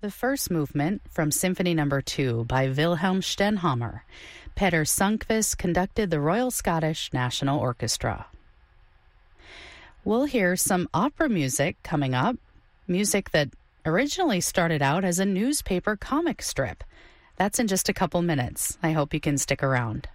the first movement from Symphony No. 2 by Wilhelm Stenhammar. Peter Sundqvist conducted the Royal Scottish National Orchestra. We'll hear some opera music coming up, music that originally started out as a newspaper comic strip. That's in just a couple minutes. I hope you can stick around.